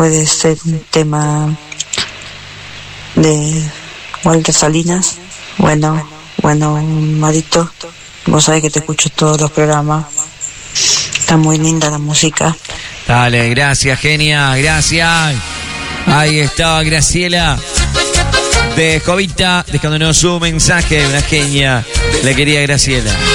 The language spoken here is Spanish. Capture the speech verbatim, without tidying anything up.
puede ser un tema de Walter Salinas. Bueno, bueno, Marito, vos sabés que te escucho todos los programas. Está muy linda la música. Dale, gracias, genia, gracias. Ahí estaba Graciela de Jovita dejándonos su mensaje, una genia, la querida Graciela.